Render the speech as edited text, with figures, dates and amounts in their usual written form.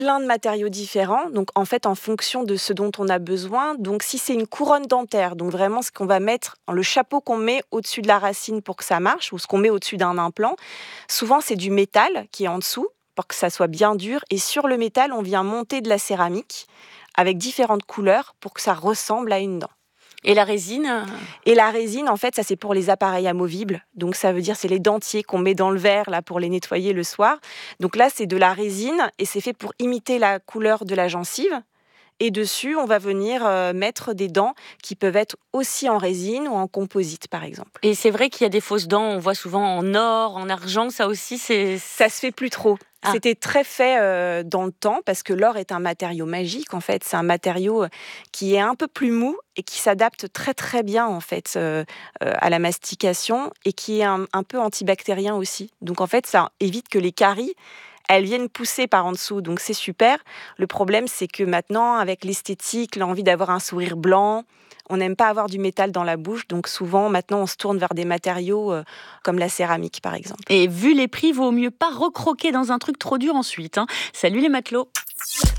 Plein de matériaux différents, donc en fait en fonction de ce dont on a besoin. Donc si c'est une couronne dentaire, donc vraiment ce qu'on va mettre, le chapeau qu'on met au-dessus de la racine pour que ça marche, ou ce qu'on met au-dessus d'un implant, souvent c'est du métal qui est en dessous pour que ça soit bien dur. Et sur le métal, on vient monter de la céramique avec différentes couleurs pour que ça ressemble à une dent. Et la résine? Et la résine, en fait, ça c'est pour les appareils amovibles. Donc ça veut dire c'est les dentiers qu'on met dans le verre là pour les nettoyer le soir. Donc là c'est de la résine et c'est fait pour imiter la couleur de la gencive. Et dessus, on va venir mettre des dents qui peuvent être aussi en résine ou en composite, par exemple. Et c'est vrai qu'il y a des fausses dents, on voit souvent en or, en argent, ça aussi c'est... Ça se fait plus trop. Ah. C'était très fait dans le temps parce que l'or est un matériau magique, en fait. C'est un matériau qui est un peu plus mou et qui s'adapte très très bien, en fait, à la mastication et qui est un peu antibactérien aussi. Donc, en fait, ça évite que les caries elles viennent pousser par en dessous, donc c'est super. Le problème, c'est que maintenant, avec l'esthétique, l'envie d'avoir un sourire blanc, on n'aime pas avoir du métal dans la bouche, donc souvent, maintenant, on se tourne vers des matériaux comme la céramique, par exemple. Et vu les prix, vaut mieux pas recroquer dans un truc trop dur ensuite. Salut les matelots.